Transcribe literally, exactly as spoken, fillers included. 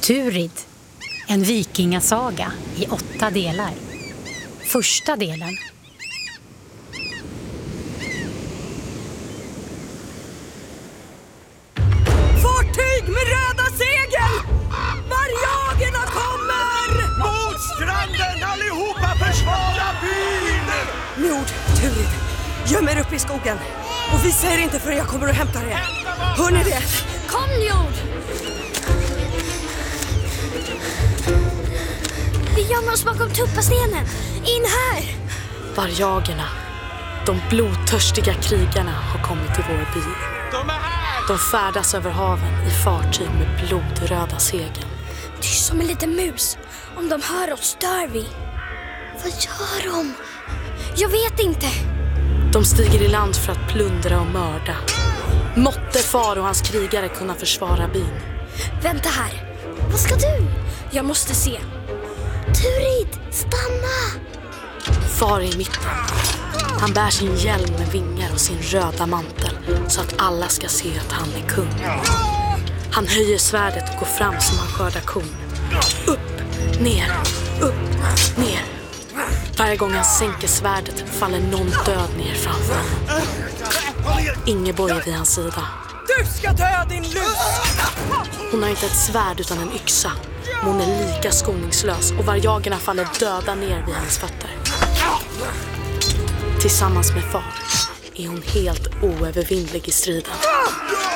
Turid, en vikingasaga i åtta delar. Första delen. Fartyg med röda segel! Varjagerna kommer! Mot stranden, allihopa försvara byn! Njord, Turid, göm er upp i skogen. Och vi säger inte förrän jag kommer och hämtar er. Hör ni det? Kom, Njord! Vi gömmer oss bakom tuppastenen. In här! Varjagerna, de blodtörstiga krigarna, har kommit till vår by. De är här! De färdas över haven i fartyg med blodröda segel. Tyst som en liten mus. Om de hör oss dör vi. Vad gör de? Jag vet inte. De stiger i land för att plundra och mörda. Måtte far och hans krigare kunna försvara byn. Vänta här. Vad ska du? Jag måste se. Turid, stanna! Far är i mitten. Han bär sin hjälm med vingar och sin röda mantel så att alla ska se att han är kung. Han höjer svärdet och går fram som han skördar korn. Upp, ner, upp, ner. Varje gång han sänker svärdet faller någon död ner framför honom. Ingeborg är vid hans sida. Du ska dö, din lus! Hon har inte ett svärd utan en yxa. Hon är lika skoningslös och varjagerna faller döda ner vid hans fötter. Tillsammans med far är hon helt oövervinnlig i striden.